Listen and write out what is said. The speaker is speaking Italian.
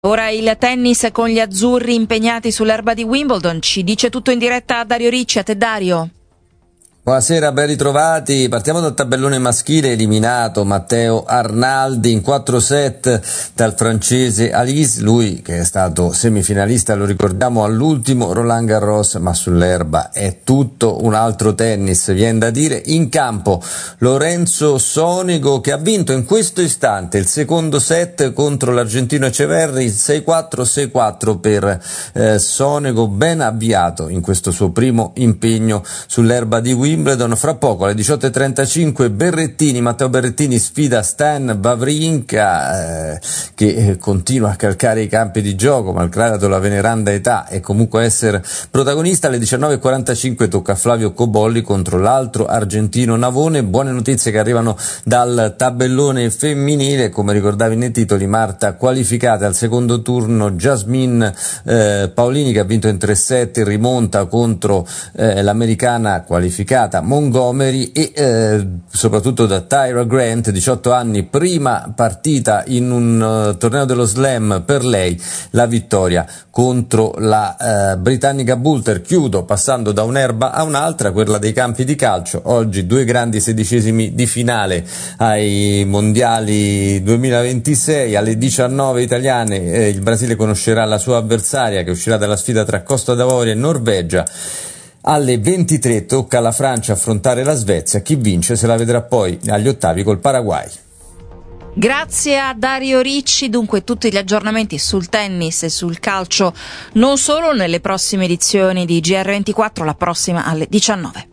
Ora il tennis con gli azzurri impegnati sull'erba di Wimbledon. Ci dice tutto in diretta Dario Ricci. A te, Dario. Buonasera, ben ritrovati. Partiamo dal tabellone maschile. Eliminato Matteo Arnaldi in 4 set dal francese Alice, lui che è stato semifinalista, lo ricordiamo, all'ultimo Roland Garros, ma sull'erba è tutto un altro tennis, viene da dire. In campo Lorenzo Sonego, che ha vinto in questo istante il secondo set contro l'argentino Echeverri, 6-4, 6-4 per Sonego, ben avviato in questo suo primo impegno sull'erba di Wimbledon. Fra poco alle 18.35 Matteo Berrettini sfida Stan Wawrinka, che continua a calcare i campi di gioco malgrado la veneranda età e comunque essere protagonista. Alle 19.45 tocca a Flavio Cobolli contro l'altro argentino Navone. Buone notizie che arrivano dal tabellone femminile, come ricordavi nei titoli, Marta qualificata al secondo turno, Jasmine Paolini che ha vinto in 3 set, rimonta contro l'americana qualificata Montgomery, e soprattutto da Tyra Grant, 18 anni, prima partita in un torneo dello slam per lei, la vittoria contro la britannica Boulter. Chiudo passando da un'erba a un'altra, quella dei campi di calcio. Oggi 2 grandi sedicesimi di finale ai mondiali 2026, alle 19 italiane il Brasile conoscerà la sua avversaria che uscirà dalla sfida tra Costa d'Avorio e Norvegia. Alle 23 tocca alla Francia affrontare la Svezia, chi vince se la vedrà poi agli ottavi col Paraguay. Grazie a Dario Ricci. Dunque tutti gli aggiornamenti sul tennis e sul calcio, non solo, nelle prossime edizioni di GR24, la prossima alle 19.